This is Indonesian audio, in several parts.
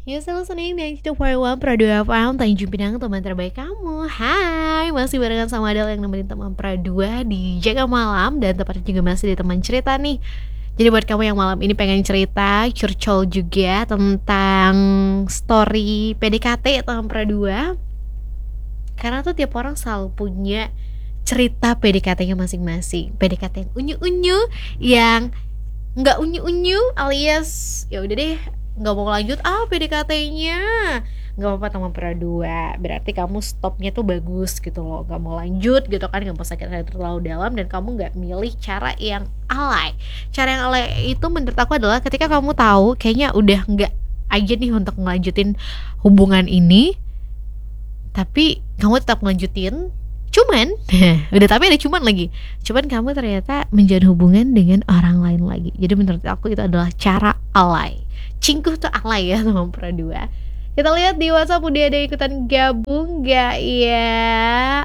You still listening to 92.1 Pradu FM, Tanjung Pinang, teman terbaik kamu. Hai, masih barengan sama Adel yang nemenin teman Pradu di Jaga Malam. Dan tepatnya juga masih di teman cerita nih. Jadi buat kamu yang malam ini pengen cerita, curcol juga tentang story PDKT teman Pradu. Karena tuh tiap orang selalu punya cerita PDKT-nya masing-masing. PDKT yang unyu-unyu, yang nggak unyu-unyu, alias ya udah deh, nggak mau lanjut PDKT-nya, nggak apa-apa teman perdua, berarti kamu stopnya tuh bagus gitu loh, nggak mau lanjut gitu kan, nggak mau sakit hati terlalu dalam, dan kamu nggak milih cara yang alay. Cara yang alay itu menurut aku adalah ketika kamu tahu kayaknya udah nggak aja nih untuk ngelanjutin hubungan ini, tapi kamu tetap ngelanjutin. Cuman, udah tapi ada cuman lagi. Cuman kamu ternyata menjalin hubungan dengan orang lain lagi. Jadi menurut aku itu adalah cara alay. Cingkuh tuh alay ya teman perdua. Kita lihat di WhatsApp udah ada ikutan gabung gak ya?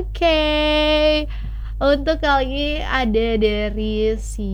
Oke. Untuk kali ini ada dari si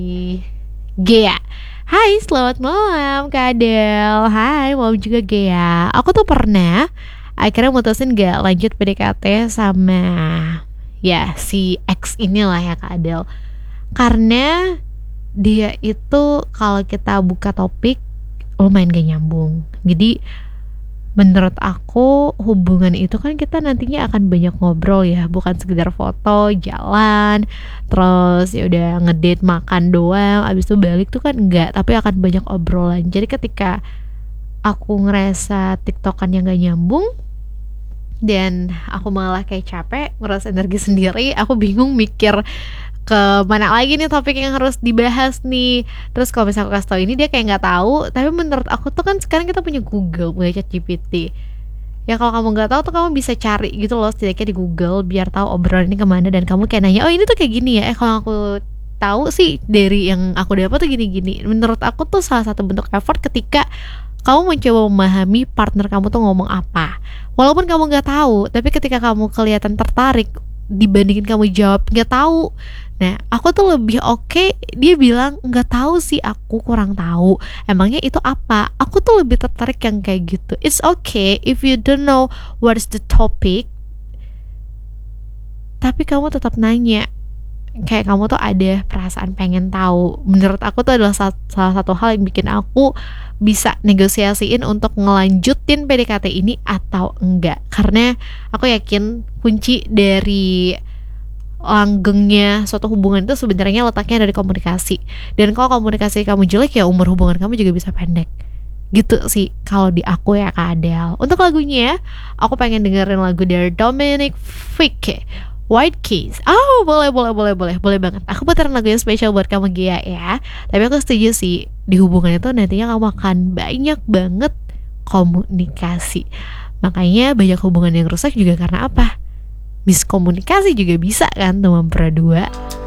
Gea. Hai, selamat malam Kak Adel. Hai, malam juga Gea. Aku tuh pernah akhirnya mutusin gak lanjut PDKT sama ya si ex inilah ya Kak Adel, karena dia itu kalau kita buka topik lumayan gak nyambung. Jadi menurut aku hubungan itu kan kita nantinya akan banyak ngobrol ya, bukan sekedar foto, jalan, terus ya udah ngedate makan doang, abis itu balik tuh kan enggak, tapi akan banyak obrolan. Jadi ketika aku ngerasa tiktokan yang gak nyambung dan aku malah kayak capek, ngerasa energi sendiri, aku bingung mikir ke mana lagi nih topik yang harus dibahas nih. Terus kalau misalnya aku kasih tau ini, dia kayak nggak tahu. Tapi menurut aku tuh kan sekarang kita punya Google, punya ChatGPT. Ya kalau kamu nggak tahu tuh kamu bisa cari gitu loh, setidaknya di Google biar tahu obrolan ini kemana, dan kamu kayak nanya, oh ini tuh kayak gini ya. Kalau aku tahu sih dari yang aku dapat tuh gini-gini. Menurut aku tuh salah satu bentuk effort ketika kamu mencoba memahami partner kamu tuh ngomong apa. Walaupun kamu nggak tahu, tapi ketika kamu kelihatan tertarik dibandingin kamu jawab nggak tahu. Nah, aku tuh lebih oke dia bilang nggak tahu sih, aku kurang tahu. Emangnya itu apa? Aku tuh lebih tertarik yang kayak gitu. It's okay if you don't know what is the topic, tapi kamu tetap nanya. Kayak kamu tuh ada perasaan pengen tahu. Menurut aku tuh adalah salah satu hal yang bikin aku bisa negosiasiin untuk ngelanjutin PDKT ini atau enggak. Karena aku yakin kunci dari langgengnya suatu hubungan itu sebenarnya letaknya dari komunikasi. Dan kalau komunikasi kamu jelek, ya umur hubungan kamu juga bisa pendek. Gitu sih kalau di aku ya Kak Adel. Untuk lagunya, aku pengen dengerin lagu dari Dominic Fike, White Keys. Oh, boleh banget. Aku puterin lagu yang spesial buat kamu Gia ya. Tapi aku setuju sih, di hubungan itu nantinya kamu akan banyak banget komunikasi. Makanya banyak hubungan yang rusak juga karena apa? Miskomunikasi juga bisa kan teman perdua.